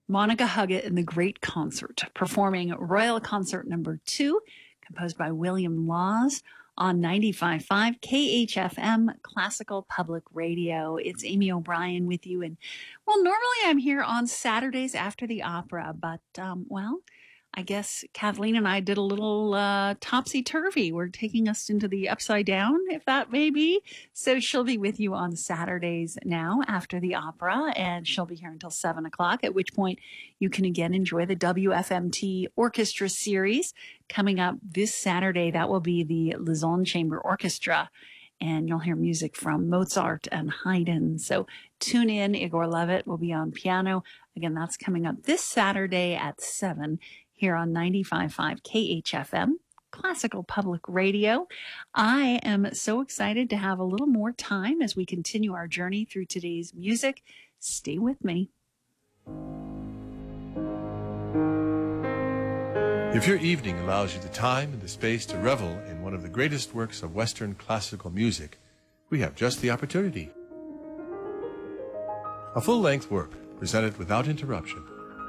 Monica Huggett and the Great Concert, performing Royal Concert Number 2, composed by William Laws on 95.5 KHFM Classical Public Radio. It's Amy O'Brien with you. And, well, normally I'm here on Saturdays after the opera, but, I guess Kathleen and I did a little topsy-turvy. We're taking us into the upside down, if that may be. So she'll be with you on Saturdays now after the opera, and she'll be here until 7 o'clock, at which point you can again enjoy the WFMT Orchestra Series. Coming up this Saturday, that will be the Lausanne Chamber Orchestra, and you'll hear music from Mozart and Haydn. So tune in. Igor Levitt will be on piano. Again, that's coming up this Saturday at 7 here on 95.5 KHFM, Classical Public Radio. I am so excited to have a little more time as we continue our journey through today's music. Stay with me. If your evening allows you the time and the space to revel in one of the greatest works of Western classical music, we have just the opportunity. A full-length work presented without interruption.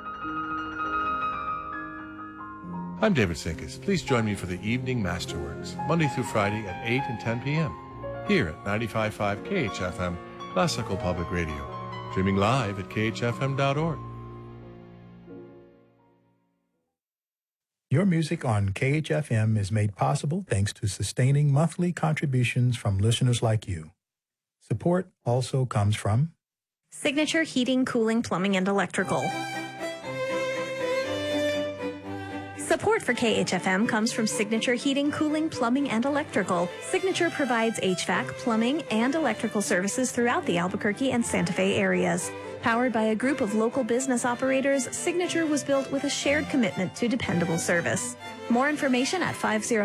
I'm David Sinkus. Please join me for the Evening Masterworks, Monday through Friday at 8 and 10 p.m. here at 95.5 KHFM Classical Public Radio, streaming live at khfm.org. Your music on KHFM is made possible thanks to sustaining monthly contributions from listeners like you. Support also comes from Signature Heating, Cooling, Plumbing, and Electrical. Support for KHFM comes from Signature Heating, Cooling, Plumbing, and Electrical. Signature provides HVAC, plumbing, and electrical services throughout the Albuquerque and Santa Fe areas. Powered by a group of local business operators, Signature was built with a shared commitment to dependable service. More information at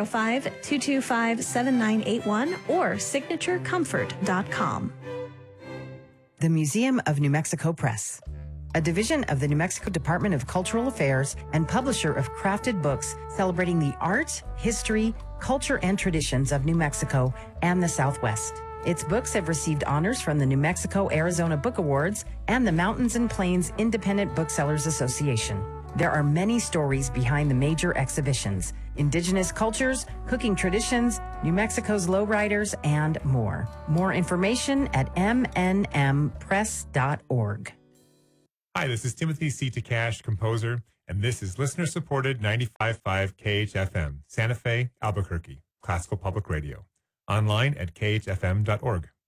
505-225-7981 or signaturecomfort.com. The Museum of New Mexico Press, a division of the New Mexico Department of Cultural Affairs and publisher of crafted books celebrating the art, history, culture, and traditions of New Mexico and the Southwest. Its books have received honors from the New Mexico-Arizona Book Awards and the Mountains and Plains Independent Booksellers Association. There are many stories behind the major exhibitions: indigenous cultures, cooking traditions, New Mexico's lowriders, and more. More information at mnmpress.org. Hi, this is Timothy C. Takash, composer, and this is listener-supported 95.5 KHFM, Santa Fe, Albuquerque, Classical Public Radio. Online at khfm.org.